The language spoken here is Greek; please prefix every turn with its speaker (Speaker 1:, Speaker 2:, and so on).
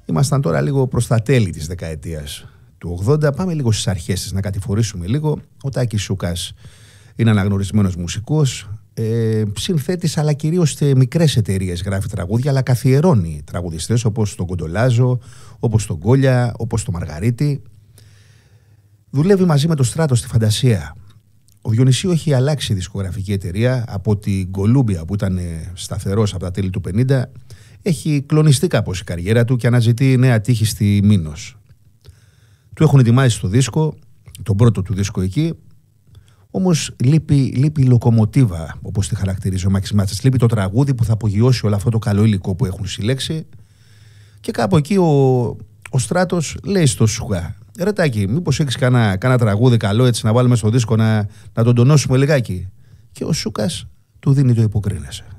Speaker 1: Ήμασταν τώρα λίγο προς τα τέλη της δεκαετίας του 80. Πάμε λίγο στις αρχές της, να κατηφορήσουμε λίγο. Ο Τάκης Σούκας είναι αναγνωρισμένος μουσικός, συνθέτης, αλλά κυρίως σε μικρές εταιρείες γράφει τραγούδια, αλλά καθιερώνει τραγουδιστές όπως τον Κοντολάζο, όπως τον Κόλια, όπως τον Μαργαρίτη. Δουλεύει μαζί με τον Στράτο στη Φαντασία. Ο Διονυσίου έχει αλλάξει δισκογραφική εταιρεία από την Κολούμπια που ήταν σταθερός από τα τέλη του 50. Έχει κλονιστεί κάπως η καριέρα του και αναζητεί νέα τύχη στη Μήνος. Του έχουν ετοιμάσει το δίσκο, τον πρώτο του δίσκο εκεί. Όμως λείπει η λοκομοτίβα, όπως τη χαρακτηρίζει ο Μάκης Μάτσας. Λείπει το τραγούδι που θα απογειώσει όλο αυτό το καλό υλικό που έχουν συλλέξει. Και κάπου εκεί ο Στράτος λέει στο Σούκα: ρε Τάκη, μήπως έχεις κάνα τραγούδι καλό έτσι να βάλουμε στο δίσκο να τον τονώσουμε λιγάκι? Και ο Σούκας του δίνει το «Υποκρίνεσαι».